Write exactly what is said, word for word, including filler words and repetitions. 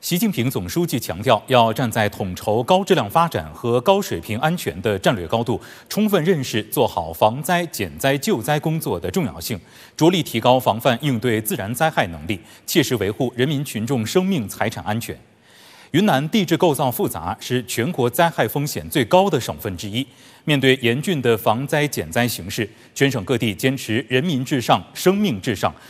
习近平总书记强调，要站在统筹高质量发展和高水平安全的战略高度，充分认识做好防灾、减灾、救灾工作的重要性，着力提高防范应对自然灾害能力，切实维护人民群众生命财产安全。云南地质构造复杂，是全国灾害风险最高的省份之一。面对严峻的防灾减灾形势，全省各地坚持人民至上、生命至上，